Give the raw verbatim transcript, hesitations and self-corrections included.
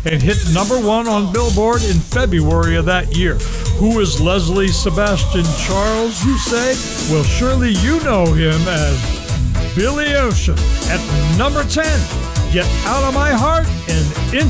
and hit number one on Billboard in February of that year. Who is Leslie Sebastian Charles, you say? Well, surely you know him as Billy Ocean. At number ten, Get Out of My Heart and In